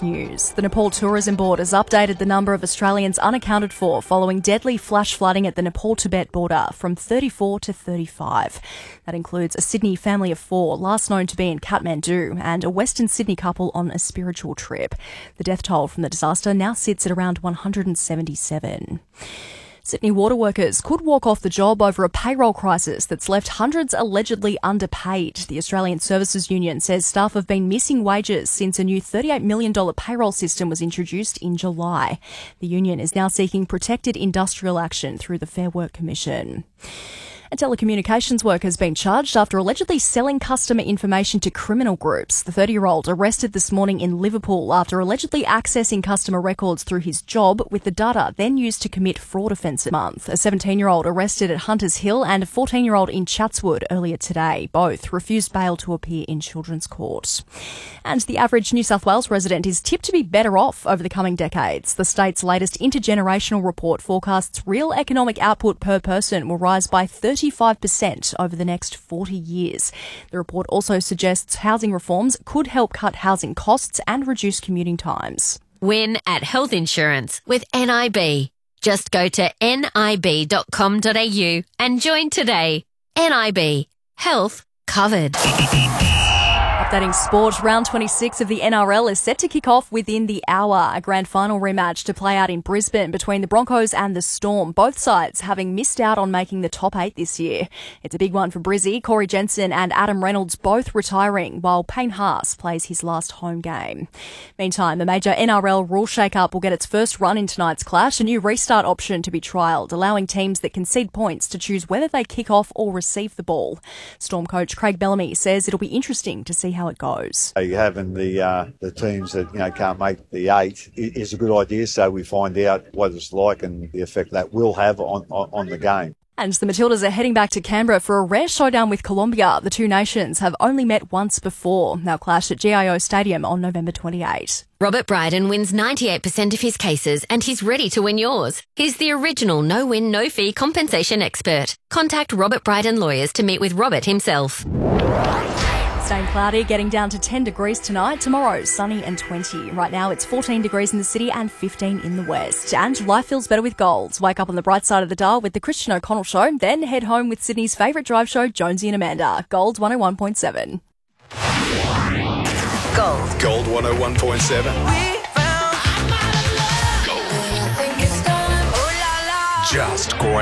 news. The Nepal Tourism Board has updated the number of Australians unaccounted for following deadly flash flooding at the Nepal-Tibet border from 34 to 35. That includes a Sydney family of 4, last known to be in Kathmandu, and a Western Sydney couple on a spiritual trip. The death toll from the disaster now sits at around 177. Sydney water workers could walk off the job over a payroll crisis that's left hundreds allegedly underpaid. The Australian Services Union says staff have been missing wages since a new $38 million payroll system was introduced in July. The union is now seeking protected industrial action through the Fair Work Commission. A telecommunications worker has been charged after allegedly selling customer information to criminal groups. The 30-year-old arrested this morning in Liverpool after allegedly accessing customer records through his job, with the data then used to commit fraud offences. A 17-year-old arrested at Hunters Hill and a 14-year-old in Chatswood earlier today. Both refused bail to appear in Children's Court. And the average New South Wales resident is tipped to be better off over the coming decades. The state's latest intergenerational report forecasts real economic output per person will rise by 35% over the next 40 years. The report also suggests housing reforms could help cut housing costs and reduce commuting times. Win at health insurance with NIB. Just go to nib.com.au and join today. NIB. Health covered. Updating sport, round 26 of the NRL is set to kick off within the hour. A grand final rematch to play out in Brisbane between the Broncos and the Storm, both sides having missed out on making the top 8 this year. It's a big one for Brizzy, Corey Jensen and Adam Reynolds both retiring, while Payne Haas plays his last home game. Meantime, the major NRL rule shake-up will get its first run in tonight's clash, a new restart option to be trialled, allowing teams that concede points to choose whether they kick off or receive the ball. Storm coach Craig Bellamy says it'll be interesting to see how it goes. Having the teams that can't make the 8 is a good idea, so we find out what it's like and the effect that will have on the game. And the Matildas are heading back to Canberra for a rare showdown with Colombia. The two nations have only met once before. They'll clash at GIO Stadium on November 28. Robert Bryden wins 98% of his cases and he's ready to win yours. He's the original no-win, no-fee compensation expert. Contact Robert Bryden Lawyers to meet with Robert himself. Staying cloudy, getting down to 10 degrees tonight. Tomorrow, sunny and 20. Right now, it's 14 degrees in the city and 15 in the west. And life feels better with Golds. Wake up on the bright side of the dial with the Christian O'Connell Show, then head home with Sydney's favourite drive show, Jonesy and Amanda. Gold 101.7. Gold 101.7. Gold. Just great.